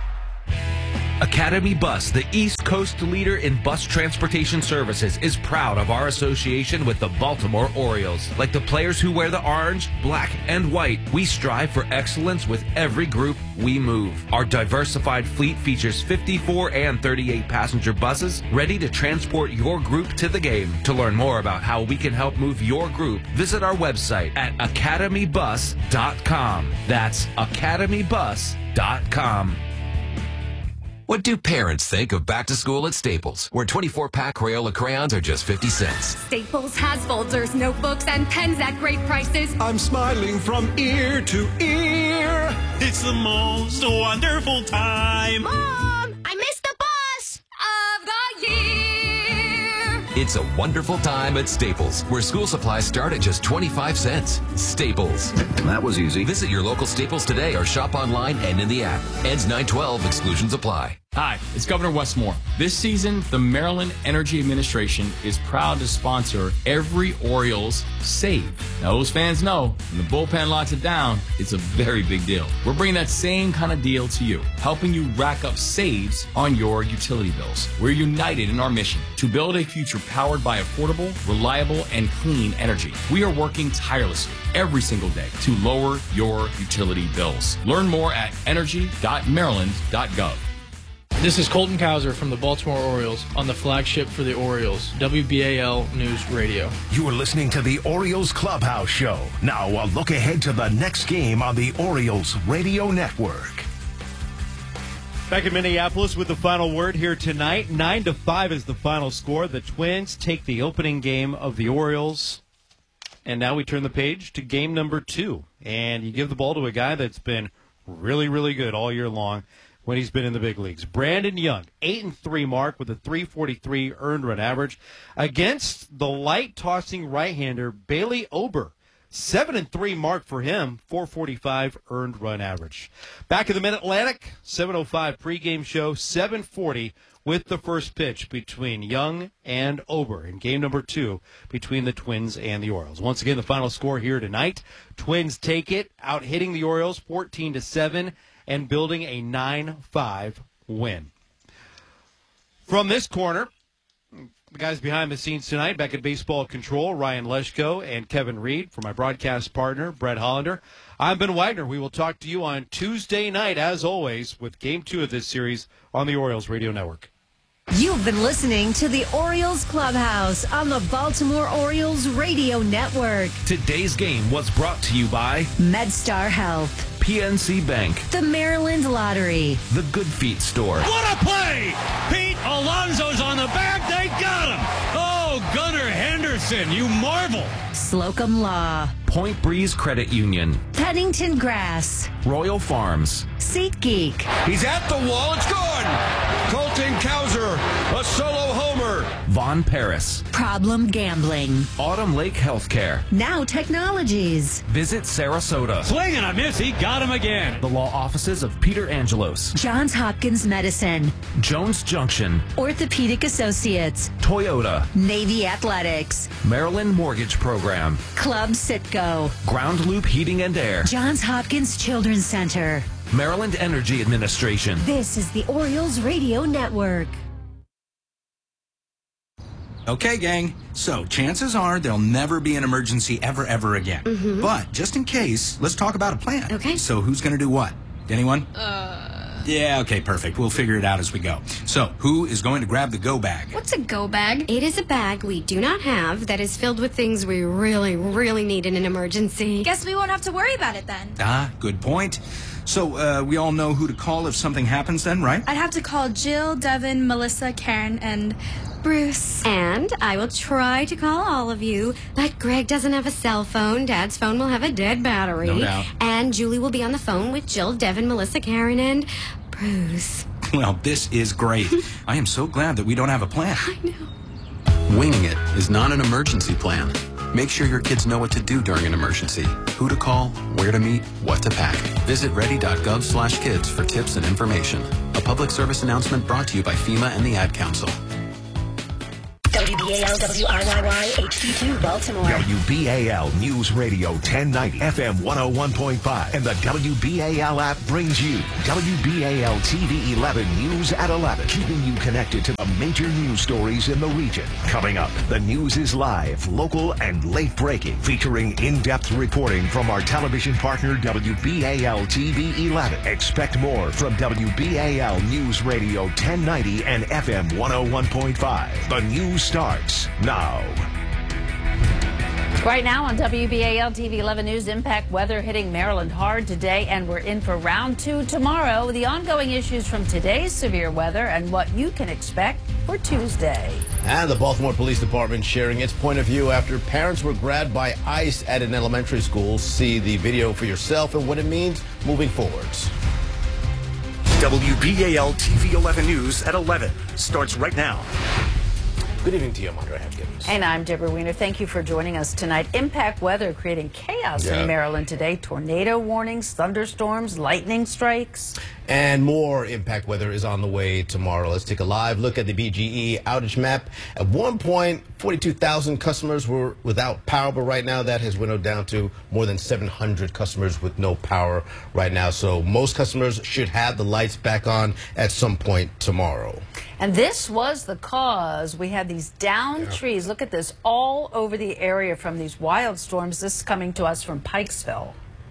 Speaker 3: Academy Bus, the East Coast leader in bus transportation services, is proud of our association with the Baltimore Orioles. Like the players who wear the orange, black, and white, we strive for excellence with every group we move. Our diversified fleet features fifty-four and thirty-eight passenger buses ready to transport your group to the game. To learn more about how we can help move your group, visit our website at academy bus dot com. That's academy bus dot com.
Speaker 4: What do parents think of back to school at Staples, where twenty-four pack Crayola crayons are just fifty cents?
Speaker 6: Staples has folders, notebooks, and pens at great prices.
Speaker 7: I'm smiling from ear to ear. It's the most wonderful time.
Speaker 6: Mom, I missed the bus of the year.
Speaker 4: It's a wonderful time at Staples, where school supplies start at just twenty-five cents. Staples. That was easy. Visit your local Staples today or shop online and in the app. Ends nine twelve. Exclusions apply.
Speaker 14: Hi, it's Governor Wes Moore. This season, the Maryland Energy Administration is proud to sponsor every Orioles save. Now, those fans know when the bullpen locks it down, it's a very big deal. We're bringing that same kind of deal to you, helping you rack up saves on your utility bills. We're united in our mission to build a future powered by affordable, reliable, and clean energy. We are working tirelessly every single day to lower your utility bills. Learn more at energy dot maryland dot gov.
Speaker 12: This is Colton Cowser from the Baltimore Orioles on the flagship for the Orioles, W B A L News Radio.
Speaker 9: You are listening to the Orioles Clubhouse Show. Now, a look ahead to the next game on the Orioles Radio Network.
Speaker 1: Back in Minneapolis with the final word here tonight. Nine to five is the final score. The Twins take the opening game of the Orioles. And now we turn the page to game number two. And you give the ball to a guy that's been really, really good all year long when he's been in the big leagues. Brandon Young, eight and three mark with a three forty-three earned run average against the light-tossing right-hander Bailey Ober. seven and three mark for him, four forty-five earned run average. Back in the Mid-Atlantic, seven oh five pregame show, seven forty with the first pitch between Young and Ober in game number two between the Twins and the Orioles. Once again, the final score here tonight. Twins take it, out hitting the Orioles fourteen to seven. And building a nine five win. From this corner, the guys behind the scenes tonight, back at Baseball Control, Ryan Leschko and Kevin Reed. For my broadcast partner, Brett Hollander, I'm Ben Wagner. We will talk to you on Tuesday night, as always, with Game two of this series on the Orioles Radio Network.
Speaker 10: You've been listening to the Orioles Clubhouse on the Baltimore Orioles Radio Network.
Speaker 3: Today's game was brought to you by
Speaker 10: MedStar Health,
Speaker 3: P N C Bank,
Speaker 10: the Maryland Lottery,
Speaker 3: the Good Feet Store.
Speaker 5: What a play! Pete Alonso's on the back. They got him. Oh, Gunnar Henderson, you marvel.
Speaker 10: Slocum Law,
Speaker 3: Point Breeze Credit Union,
Speaker 10: Pennington Grass,
Speaker 3: Royal Farms,
Speaker 10: SeatGeek.
Speaker 2: He's at the wall. It's gone. Colton Cowser, a solo homer.
Speaker 3: Von Paris,
Speaker 10: Problem Gambling,
Speaker 3: Autumn Lake Healthcare,
Speaker 10: Now Technologies.
Speaker 3: Visit Sarasota.
Speaker 5: Swing and a miss. He got him again.
Speaker 3: The law offices of Peter Angelos,
Speaker 10: Johns Hopkins Medicine,
Speaker 3: Jones Junction,
Speaker 10: Orthopedic Associates,
Speaker 3: Toyota,
Speaker 10: Navy Athletics,
Speaker 3: Maryland Mortgage Program,
Speaker 10: Club Sitco,
Speaker 3: Ground Loop Heating and Air,
Speaker 10: Johns Hopkins Children's Center,
Speaker 3: Maryland Energy Administration.
Speaker 10: This is the Orioles Radio Network.
Speaker 25: Okay, gang. So, chances are there'll never be an emergency ever, ever again.
Speaker 17: Mm-hmm.
Speaker 25: But, just in case, let's talk about a plan.
Speaker 17: Okay.
Speaker 25: So, who's going to do what? Anyone?
Speaker 17: Uh...
Speaker 25: Yeah, okay, perfect. We'll figure it out as we go. So, who is going to grab the go bag?
Speaker 17: What's a go bag? It is a bag we do not have that is filled with things we really, really need in an emergency.
Speaker 6: Guess we won't have to worry about it then.
Speaker 25: Ah, good point. So, uh, we all know who to call if something happens then, right?
Speaker 6: I'd have to call Jill, Devin, Melissa, Karen, and Bruce.
Speaker 17: And I will try to call all of you, but Greg doesn't have a cell phone. Dad's phone will have a dead battery.
Speaker 25: No doubt.
Speaker 17: And Julie will be on the phone with Jill, Devin, Melissa, Karen, and Bruce.
Speaker 25: Well, this is great. I am so glad that we don't have a plan.
Speaker 17: I know.
Speaker 26: Winging it is not an emergency plan. Make sure your kids know what to do during an emergency, who to call, where to meet, what to pack. Visit ready dot gov slash kids for tips and information. A public service announcement brought to you by FEMA and the Ad Council.
Speaker 13: W B A L W R Y Y H D two Baltimore.
Speaker 9: W B A L News Radio ten ninety, F M one oh one point five, and the W B A L app brings you W B A L T V eleven News at eleven, keeping you connected to the major news stories in the region. Coming up, the news is live, local, and late breaking, featuring in-depth reporting from our television partner W B A L T V eleven. Expect more from W B A L News Radio ten ninety and F M one oh one point five. The news starts now.
Speaker 15: Right now on W B A L T V eleven News, impact weather hitting Maryland hard today, and we're in for round two tomorrow. The ongoing issues from today's severe weather and what you can expect for Tuesday.
Speaker 16: And the Baltimore Police Department sharing its point of view after parents were grabbed by ICE at an elementary school. See the video for yourself and what it means moving forwards.
Speaker 9: W B A L T V eleven News at eleven starts right now.
Speaker 16: Good evening to you. I'm Andre Hopkins.
Speaker 15: And I'm Deborah Weiner. Thank you for joining us tonight. Impact weather creating chaos
Speaker 16: Yeah.
Speaker 15: in Maryland today. Tornado warnings, thunderstorms, lightning strikes.
Speaker 16: And more impact weather is on the way tomorrow. Let's take a live look at the B G E outage map. At one point, forty-two thousand customers were without power, but right now that has winnowed down to more than seven hundred customers with no power right now. So most customers should have the lights back on at some point tomorrow.
Speaker 15: And this was the cause. We had these down yeah. trees. Look at this all over the area from these wild storms. This is coming to us from Pikesville.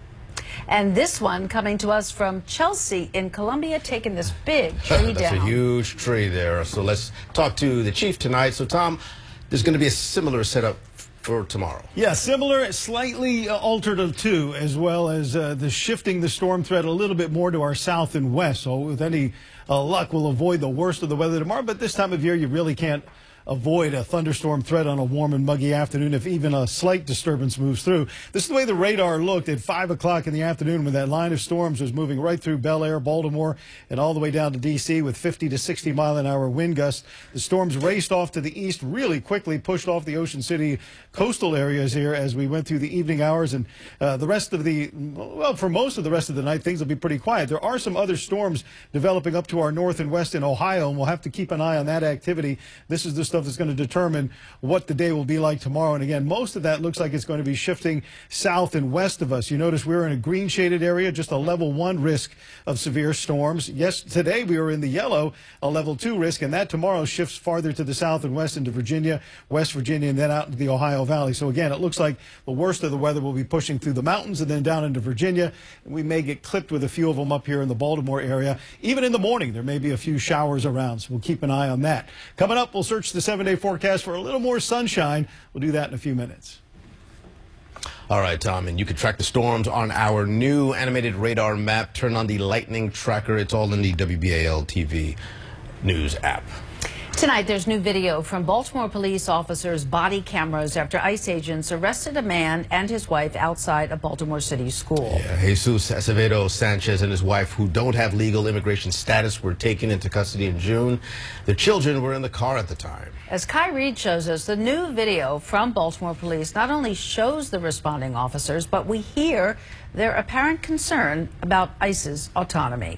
Speaker 15: And this one coming to us from Chelsea in Columbia, taking this big tree
Speaker 16: That's
Speaker 15: down.
Speaker 16: a huge tree there. So let's talk to the chief tonight. So, Tom, there's going to be a similar setup for tomorrow.
Speaker 18: Yeah, similar, slightly uh, altered too, as well as uh, the shifting the storm threat a little bit more to our south and west. So with any uh, luck, we'll avoid the worst of the weather tomorrow. But this time of year, you really can't avoid a thunderstorm threat on a warm and muggy afternoon if even a slight disturbance moves through. This is the way the radar looked at five o'clock in the afternoon when that line of storms was moving right through Bel Air, Baltimore, and all the way down to D C with fifty to sixty mile an hour wind gusts. The storms raced off to the east really quickly, pushed off the Ocean City coastal areas here as we went through the evening hours. And uh, the rest of the, well, for most of the rest of the night, things will be pretty quiet. There are some other storms developing up to our north and west in Ohio, and we'll have to keep an eye on that activity. This is the stuff that's going to determine what the day will be like tomorrow. And again, most of that looks like it's going to be shifting south and west of us. You notice we're in a green shaded area, just a level one risk of severe storms. Yes, today we were in the yellow, a level two risk, and that tomorrow shifts farther to the south and west into Virginia, West Virginia, and then out into the Ohio Valley. So again, it looks like the worst of the weather will be pushing through the mountains and then down into Virginia. We may get clipped with a few of them up here in the Baltimore area. Even in the morning, there may be a few showers around, so we'll keep an eye on that. Coming up, we'll search the seven-day forecast for a little more sunshine. We'll do that in a few minutes.
Speaker 16: All right, Tom, and you can track the storms on our new animated radar map. Turn on the lightning tracker. It's all in the W B A L T V News app.
Speaker 15: Tonight, there's new video from Baltimore police officers' body cameras after ICE agents arrested a man and his wife outside a Baltimore City school.
Speaker 16: Yeah, Jesus Acevedo Sanchez and his wife, who don't have legal immigration status, were taken into custody in June. Their children were in the car at the time.
Speaker 15: As Kai Reed shows us, the new video from Baltimore police not only shows the responding officers, but we hear their apparent concern about ICE's autonomy.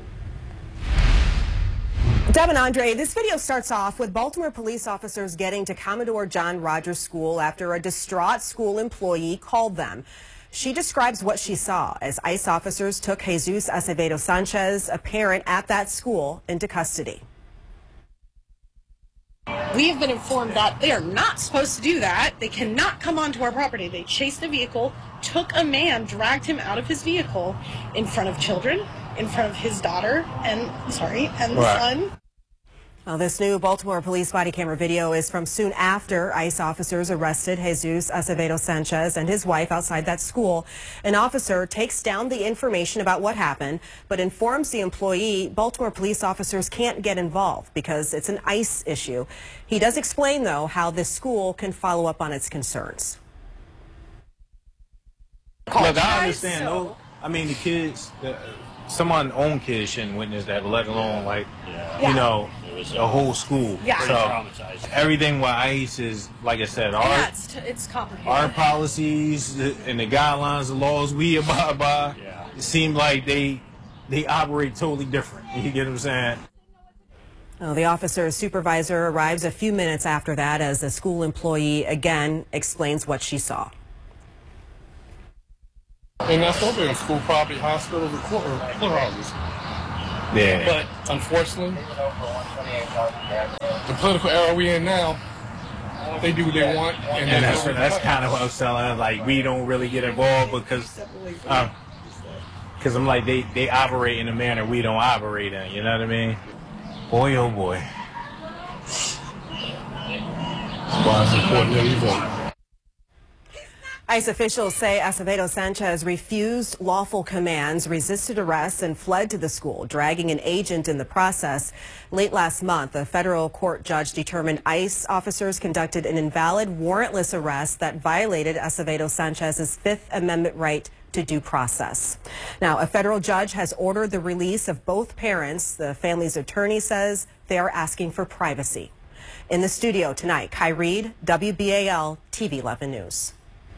Speaker 19: Deb and Andre, this video starts off with Baltimore police officers getting to Commodore John Rogers School after a distraught school employee called them. She describes what she saw as ICE officers took Jesus Acevedo Sanchez, a parent at that school, into custody.
Speaker 20: We have been informed that they are not supposed to do that. They cannot come onto our property. They chased a vehicle, took a man, dragged him out of his vehicle in front of children, in front of his daughter, and, sorry, and the
Speaker 19: Right.
Speaker 20: son.
Speaker 19: Well, this new Baltimore police body camera video is from soon after ICE officers arrested Jesus Acevedo Sanchez and his wife outside that school. An officer takes down the information about what happened, but informs the employee Baltimore police officers can't get involved because it's an ICE issue. He does explain, though, how this school can follow up on its concerns.
Speaker 27: Look, I understand. No, I mean, the kids, the, someone own kids shouldn't witness that, let alone, like,
Speaker 20: Yeah.
Speaker 27: you know, the whole school.
Speaker 20: Yeah.
Speaker 27: So everything with ICE is, like I said, our,
Speaker 20: Yeah, it's, it's complicated.
Speaker 27: our policies and the guidelines, the laws we abide by, it seem like they they operate totally different. You get what I'm saying?
Speaker 19: Well, the officer's supervisor arrives a few minutes after that as the school employee again explains what she saw.
Speaker 7: And that's over in school property, hospitals, and court, or courthouses.
Speaker 27: Yeah.
Speaker 7: But unfortunately, the political era we in now, they do what they want. And,
Speaker 27: and that's, that's kind of what I was telling her. Like, we don't really get involved because uh, cause I'm like, they, they operate in a manner we don't operate in. You know what I mean? Boy, oh boy.
Speaker 7: That's why it's important that we vote.
Speaker 19: ICE officials say Acevedo Sanchez refused lawful commands, resisted arrest, and fled to the school, dragging an agent in the process. Late last month, a federal court judge determined ICE officers conducted an invalid warrantless arrest that violated Acevedo Sanchez's Fifth Amendment right to due process. Now, a federal judge has ordered the release of both parents. The family's attorney says they are asking for privacy. In the studio tonight, Kai Reed, W B A L T V eleven News.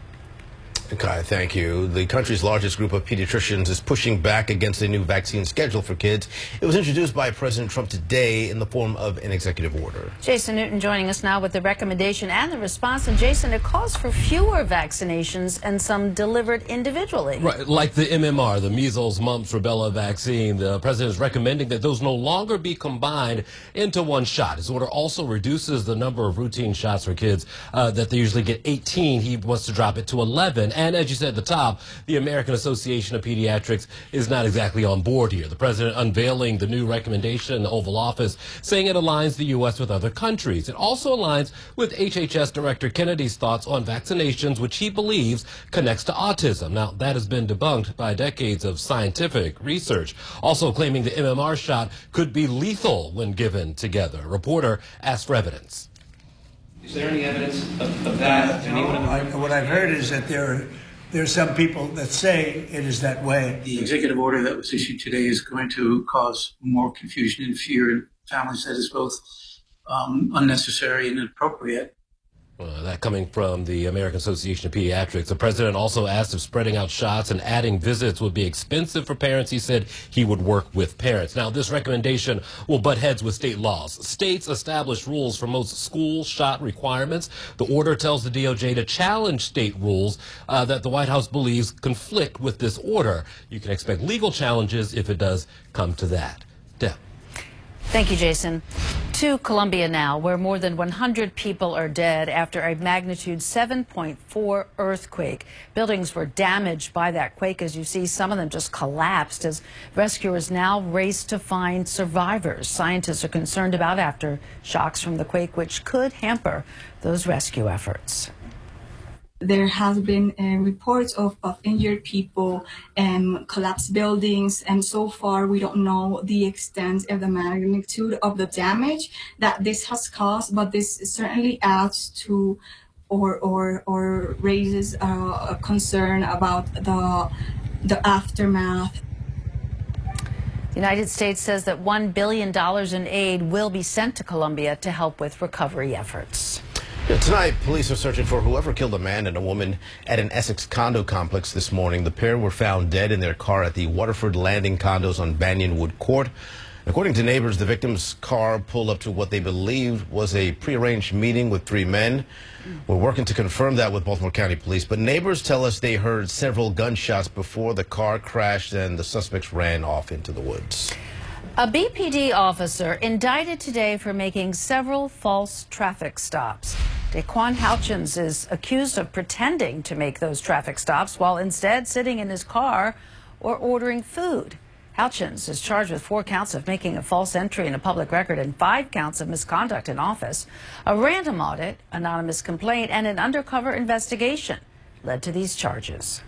Speaker 16: Kai, thank you. The country's largest group of pediatricians is pushing back against a new vaccine schedule for kids. It was introduced by President Trump today in the form of an executive order.
Speaker 15: Jason Newton joining us now with the recommendation and the response. And Jason, it calls for fewer vaccinations and some delivered individually.
Speaker 8: Right, like the M M R, the measles, mumps, rubella vaccine. The president is recommending that those no longer be combined into one shot. His order also reduces the number of routine shots for kids uh, that they usually get eighteen. He wants to drop it to eleven. And as you said at the top, the American Association of Pediatrics is not exactly on board here. The president unveiling the new recommendation in the Oval Office, saying it aligns the U S with other countries. It also aligns with H H S Director Kennedy's thoughts on vaccinations, which he believes connects to autism. Now, that has been debunked by decades of scientific research. Also claiming the M M R shot could be lethal when given together. A reporter asked for evidence.
Speaker 11: Is there any evidence of, of that?
Speaker 21: No, I, what I've heard is that there are, there are some people that say it is that way.
Speaker 11: The executive order that was issued today is going to cause more confusion and fear in families. That is both um, unnecessary and inappropriate.
Speaker 8: Uh, that coming from the American Association of Pediatrics. The president also asked if spreading out shots and adding visits would be expensive for parents. He said he would work with parents. Now, this recommendation will butt heads with state laws. States establish rules for most school shot requirements. The order tells the D O J to challenge state rules uh, that the White House believes conflict with this order. You can expect legal challenges if it does come to that. Deb.
Speaker 15: Thank you, Jason. To Colombia now, where more than one hundred people are dead after a magnitude seven point four earthquake. Buildings were damaged by that quake. As you see, some of them just collapsed as rescuers now race to find survivors. Scientists are concerned about aftershocks from the quake, which could hamper those rescue efforts.
Speaker 22: There has been uh, reports of, of injured people and collapsed buildings, and so far we don't know the extent of the magnitude of the damage that this has caused, but this certainly adds to or or, or raises uh, a concern about the, the aftermath.
Speaker 15: The United States says that one billion dollars in aid will be sent to Colombia to help with recovery efforts.
Speaker 16: Tonight, police are searching for whoever killed a man and a woman at an Essex condo complex this morning. The pair were found dead in their car at the Waterford Landing condos on Banyonwood Court. According to neighbors, the victim's car pulled up to what they believed was a prearranged meeting with three men. We're working to confirm that with Baltimore County Police, but neighbors tell us they heard several gunshots before the car crashed and the suspects ran off into the woods.
Speaker 15: A B P D officer indicted today for making several false traffic stops. Daquan Houchins is accused of pretending to make those traffic stops while instead sitting in his car or ordering food. Houchins is charged with four counts of making a false entry in a public record and five counts of misconduct in office. A random audit, anonymous complaint, and an undercover investigation led to these charges.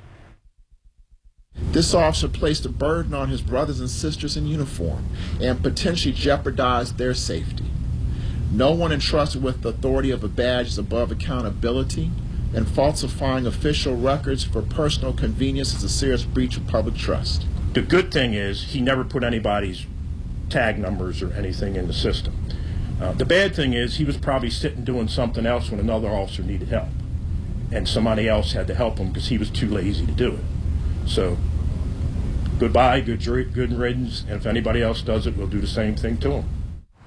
Speaker 23: This officer placed a burden on his brothers and sisters in uniform and potentially jeopardized their safety. No one entrusted with the authority of a badge is above accountability, and falsifying official records for personal convenience is a serious breach of public trust.
Speaker 24: The good thing is he never put anybody's tag numbers or anything in the system. Uh, the bad thing is he was probably sitting doing something else when another officer needed help, and somebody else had to help him because he was too lazy to do it. So goodbye, good, good riddance, and if anybody else does it, we'll do the same thing to him.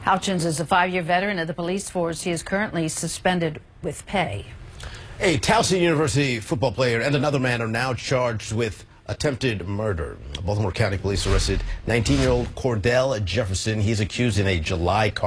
Speaker 15: Houchins is a five-year veteran of the police force. He is currently suspended with pay.
Speaker 16: A Towson University football player and another man are now charged with attempted murder. Baltimore County Police arrested nineteen-year-old Cordell Jefferson. He's accused in a July car